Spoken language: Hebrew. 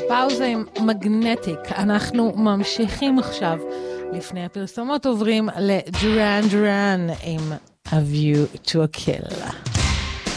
פאוזה עם מגנטיק. אנחנו ממשיכים עכשיו. לפני הפרסומות עוברים לדורן דורן עם A View to a Kill.